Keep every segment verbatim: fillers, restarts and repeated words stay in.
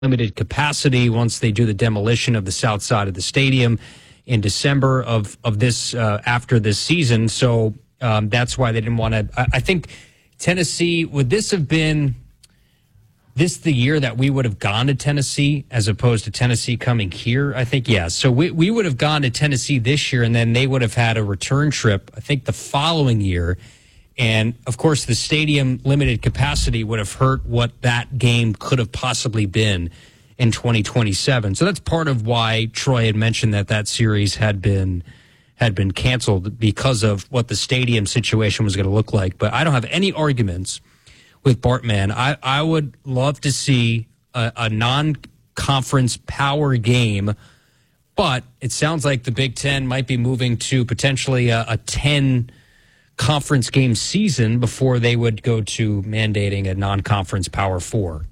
limited capacity once they do the demolition of the south side of the stadium in December of, of this, uh, after this season. So um, that's why they didn't want to. I, I think Tennessee, would this have been this the year that we would have gone to Tennessee as opposed to Tennessee coming here? I think, yeah. So we, we would have gone to Tennessee this year, and then they would have had a return trip, I think, the following year. And, of course, the stadium limited capacity would have hurt what that game could have possibly been in twenty twenty-seven. So that's part of why Troy had mentioned that that series had been had been canceled, because of what the stadium situation was going to look like. But I don't have any arguments with Bartman. I, I would love to see a, a non-conference power game, but it sounds like the Big Ten might be moving to potentially a, a ten conference game season before they would go to mandating a non-conference Power Four.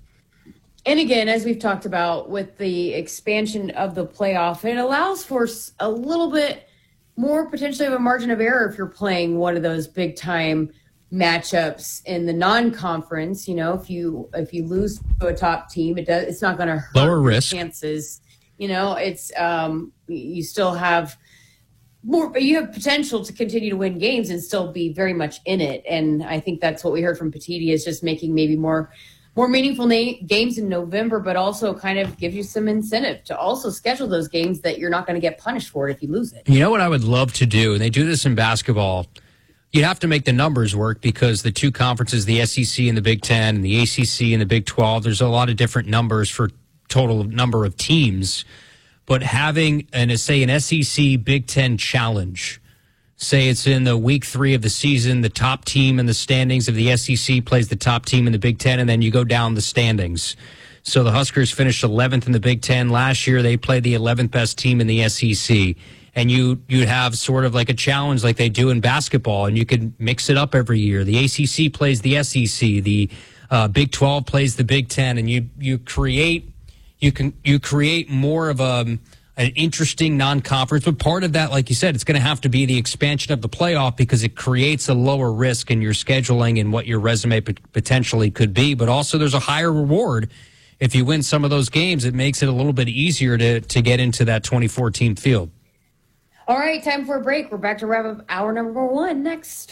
And again, as we've talked about with the expansion of the playoff, it allows for a little bit more potentially of a margin of error if you're playing one of those big time matchups in the non-conference. You know, if you if you lose to a top team, it does it's not going to hurt lower risk chances. You know, it's um, you still have more, but you have potential to continue to win games and still be very much in it. And I think that's what we heard from Petitti, is just making maybe more more meaningful na- games in November, but also kind of gives you some incentive to also schedule those games that you're not going to get punished for it if you lose it. You know what I would love to do, and they do this in basketball, you have to make the numbers work, because the two conferences, the S E C and the Big Ten, and the A C C and the Big twelve, there's a lot of different numbers for total number of teams. But having, an, say, an S E C Big Ten challenge, say it's in the week three of the season, the top team in the standings of the S E C plays the top team in the Big Ten, and then you go down the standings. So the Huskers finished eleventh in the Big Ten. Last year, they played the eleventh best team in the S E C. And you, you'd have sort of like a challenge like they do in basketball, and you could mix it up every year. The A C C plays the S E C. The uh, Big twelve plays the Big Ten, and you you create you can you create more of a an interesting non-conference. But part of that, like you said, it's going to have to be the expansion of the playoff, because it creates a lower risk in your scheduling and what your resume potentially could be. But also, there's a higher reward if you win some of those games. It makes it a little bit easier to to get into that twenty-four team field. All right, time for a break. We're back to wrap up hour number one next.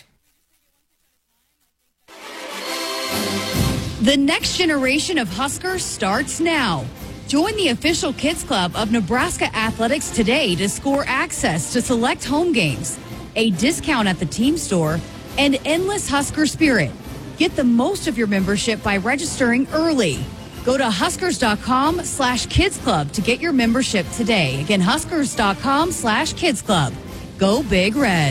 The next generation of Huskers starts now. Join the official Kids Club of Nebraska Athletics today to score access to select home games, a discount at the team store, and endless Husker spirit. Get the most of your membership by registering early. Go to huskers.com slash kids club to get your membership today. Again, huskers.com slash kids club. Go Big Red.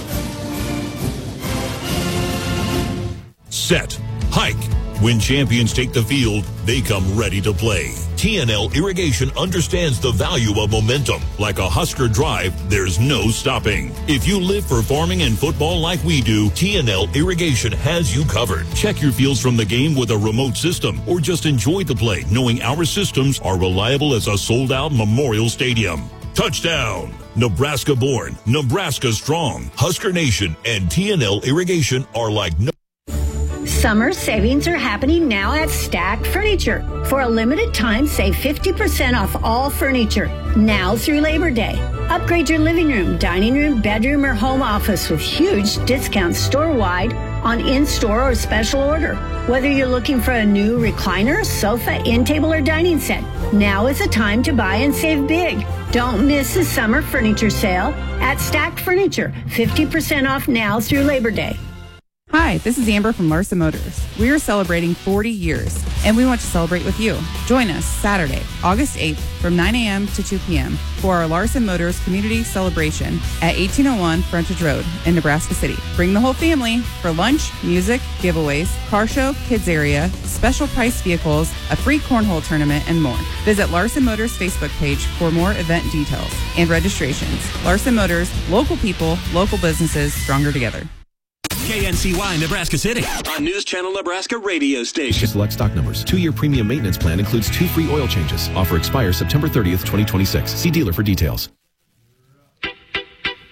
Set. Hike. When champions take the field, they come ready to play. T N L Irrigation understands the value of momentum. Like a Husker drive, there's no stopping. If you live for farming and football like we do, T N L Irrigation has you covered. Check your fields from the game with a remote system, or just enjoy the play knowing our systems are reliable as a sold-out Memorial Stadium. Touchdown! Nebraska born, Nebraska strong. Husker Nation and T N L Irrigation are like no... Summer savings are happening now at Stack Furniture. For a limited time, save fifty percent off all furniture, now through Labor Day. Upgrade your living room, dining room, bedroom, or home office with huge discounts store-wide on in-store or special order. Whether you're looking for a new recliner, sofa, in-table, or dining set, now is the time to buy and save big. Don't miss the summer furniture sale at Stack Furniture. fifty percent off now through Labor Day. Hi, this is Amber from Larson Motors. We are celebrating forty years, and we want to celebrate with you. Join us Saturday, August eighth from nine a.m. to two p.m. for our Larson Motors Community Celebration at eighteen oh one Frontage Road in Nebraska City. Bring the whole family for lunch, music, giveaways, car show, kids area, special price vehicles, a free cornhole tournament, and more. Visit Larson Motors Facebook page for more event details and registrations. Larson Motors, local people, local businesses, stronger together. K N C Y Nebraska City on News Channel Nebraska radio station. Select stock numbers. Two-year premium maintenance plan includes two free oil changes. Offer expires September thirtieth, twenty twenty-six. See dealer for details.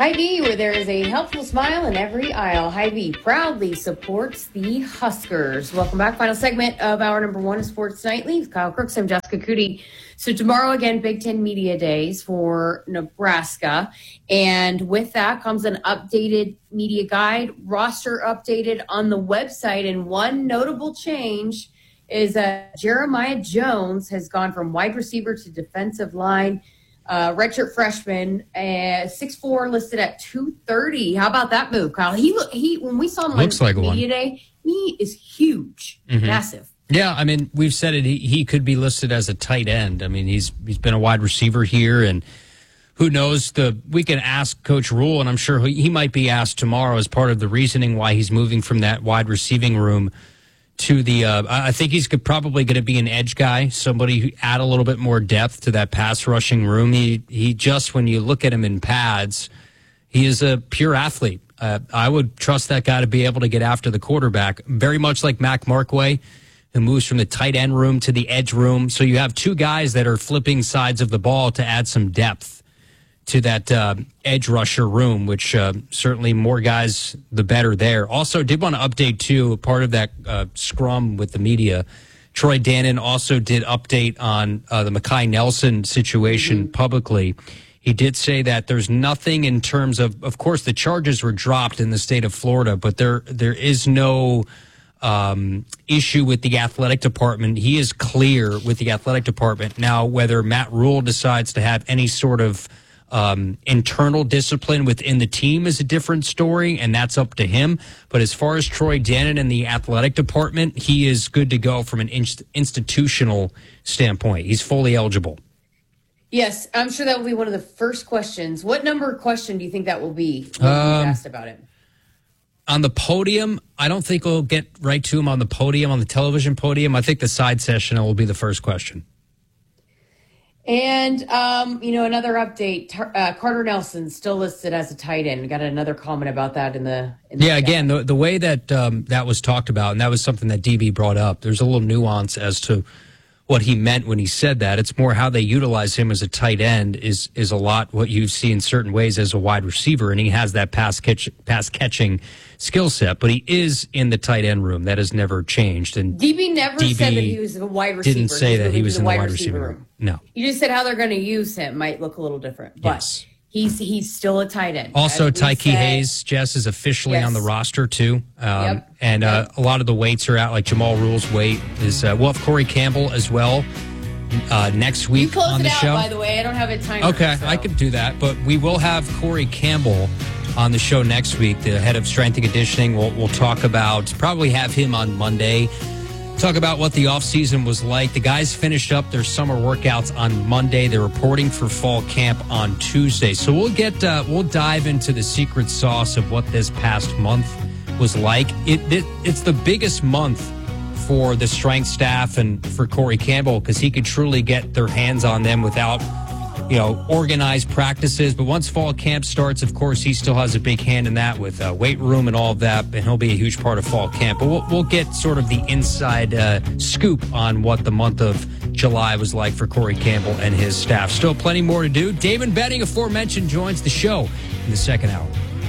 Hy-Vee, where there is a helpful smile in every aisle. Hy-Vee proudly supports the Huskers. Welcome back. Final segment of our number one Sports Nightly with Kyle Crooks. I'm Jessica Cootie. So tomorrow, again, Big Ten Media Days for Nebraska. And with that comes an updated media guide, roster updated on the website. And one notable change is that Jeremiah Jones has gone from wide receiver to defensive line. Uh, redshirt freshman, uh, six foot four, listed at two thirty. How about that move, Kyle? He he. When we saw him Looks on like Media one. Day, he is huge, Mhm. massive. Yeah, I mean, we've said it. He, he could be listed as a tight end. I mean, he's he's been a wide receiver here, and who knows? The we can ask Coach Rule, and I'm sure he, he might be asked tomorrow as part of the reasoning why he's moving from that wide receiving room to the. Uh, I think he's could probably going to be an edge guy, somebody who add a little bit more depth to that pass rushing room. He he just when you look at him in pads, he is a pure athlete. Uh, I would trust that guy to be able to get after the quarterback, very much like Mac Markway, who moves from the tight end room to the edge room. So you have two guys that are flipping sides of the ball to add some depth to that uh, edge rusher room, which uh, certainly more guys, the better there. Also, did want to update, too, part of that uh, scrum with the media. Troy Dannon also did update on uh, the Mekhi Nelson situation mm-hmm. publicly. He did say that there's nothing in terms of, of course, the charges were dropped in the state of Florida, but there there is no um, issue with the athletic department. He is clear with the athletic department. Now, whether Matt Rule decides to have any sort of um, internal discipline within the team is a different story, and that's up to him. But as far as Troy Dannon and the athletic department, he is good to go from an inst- institutional standpoint. He's fully eligible. Yes, I'm sure that will be one of the first questions. What number question do you think that will be when um, asked about it? On the podium, I don't think we'll get right to him on the podium, on the television podium. I think the side session will be the first question. And, um, you know, another update, uh, Carter Nelson still listed as a tight end. We got another comment about that in the in the Yeah, chat. Again, the, the way that um, that was talked about, and that was something that D B brought up, there's a little nuance as to what he meant when he said that. It's more how they utilize him as a tight end is is a lot what you see in certain ways as a wide receiver, and he has that pass catch, pass catching skill set, but he is in the tight end room. That has never changed. And D B never D B said that he was a wide receiver. Didn't say He's that he was the in the wide wide receiver receiver room. room. No. You just said how they're going to use him might look a little different, but yes. he's he's still a tight end. Also, Tyke Hayes, Jess, is officially Yes. on the roster, too. Um, Yep. And uh, Yep. a lot of the weights are out, like Jamal Rule's weight is, uh, we'll have Corey Campbell as well uh, next You week close on it the out, show. by the way. I don't have it timed. Okay, so. I could do that, but we will have Corey Campbell on the show next week, the head of strength and conditioning. We'll, we'll talk about, probably have him on Monday, talk about what the offseason was like. The guys finished up their summer workouts on Monday. They're reporting for fall camp on Tuesday. So we'll get, uh, we'll dive into the secret sauce of what this past month was like. It, it It's the biggest month for the strength staff and for Corey Campbell because he could truly get their hands on them without, you know, organized practices. But once fall camp starts, of course, he still has a big hand in that with uh, weight room and all of that, and he'll be a huge part of fall camp. But we'll, we'll get sort of the inside uh, scoop on what the month of July was like for Corey Campbell and his staff. Still plenty more to do. Damon Benning, aforementioned, joins the show in the second hour.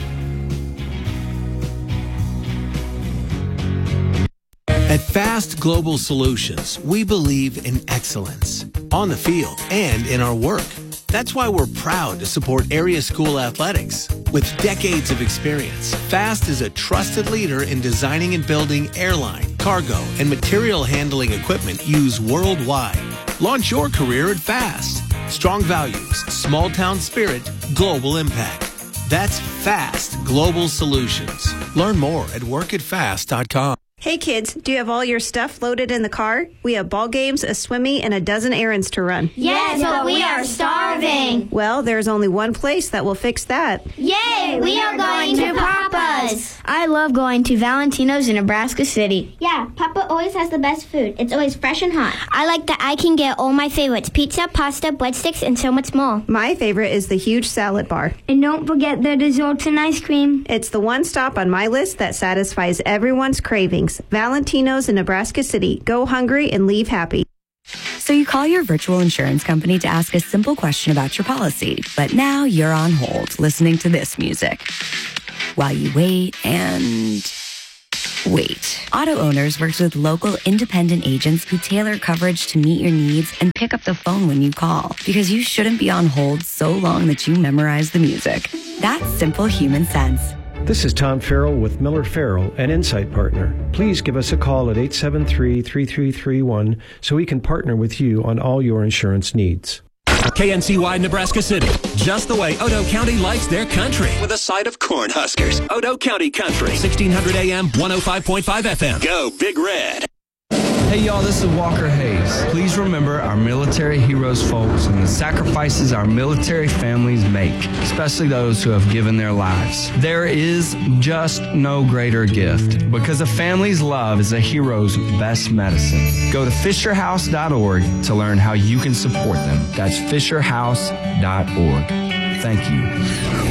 At Fast Global Solutions, we believe in excellence on the field and in our work. That's why we're proud to support area school athletics. With decades of experience, Fast is a trusted leader in designing and building airline, cargo, and material handling equipment used worldwide. Launch your career at Fast. Strong values, small town spirit, global impact. That's Fast Global Solutions. Learn more at work at fast dot com. Hey kids, do you have all your stuff loaded in the car? We have ball games, a swimmy, and a dozen errands to run. Yes, but we are starving. Well, there's only one place that will fix that. Yay, we are going to Papa's. I love going to Valentino's in Nebraska City. Yeah, Papa always has the best food. It's always fresh and hot. I like that I can get all my favorites, pizza, pasta, breadsticks, and so much more. My favorite is the huge salad bar. And don't forget the desserts and ice cream. It's the one stop on my list that satisfies everyone's cravings. Valentino's in Nebraska City. Go hungry and leave happy. So you call your virtual insurance company to ask a simple question about your policy, but now you're on hold listening to this music while you wait and wait. Auto Owners works with local independent agents who tailor coverage to meet your needs and pick up the phone when you call, because you shouldn't be on hold so long that you memorize the music. That's simple human sense. This is Tom Farrell with Miller Farrell, an Insight Partner. Please give us a call at eight seven three, three three three one so we can partner with you on all your insurance needs. K N C Y Nebraska City, just the way Odo County likes their country. With a side of Cornhuskers. Odo County Country, sixteen hundred A M, one oh five point five F M. Go Big Red. Hey y'all, this is Walker Hayes. Please remember our military heroes, folks, and the sacrifices our military families make, especially those who have given their lives. There is just no greater gift, because a family's love is a hero's best medicine. Go to fisher house dot org to learn how you can support them. That's fisher house dot org. Thank you.